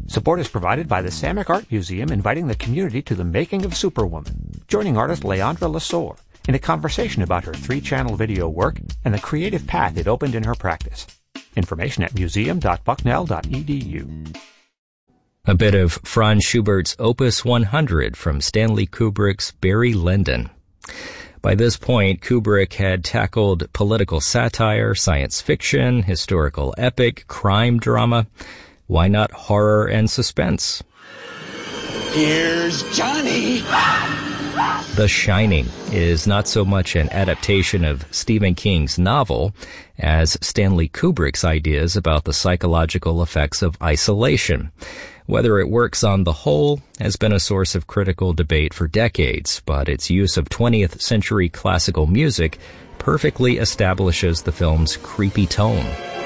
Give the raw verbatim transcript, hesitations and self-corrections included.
Support is provided by the Samick Art Museum, inviting the community to the making of Superwoman, joining artist Leandra Lesor in a conversation about her three-channel video work and the creative path it opened in her practice. Information at museum dot bucknell dot e d u. A bit of Franz Schubert's Opus one hundred from Stanley Kubrick's Barry Lyndon. By this point, Kubrick had tackled political satire, science fiction, historical epic, crime drama. Why not horror and suspense? Here's Johnny! The Shining is not so much an adaptation of Stephen King's novel as Stanley Kubrick's ideas about the psychological effects of isolation. Whether it works on the whole has been a source of critical debate for decades, but its use of twentieth century classical music perfectly establishes the film's creepy tone.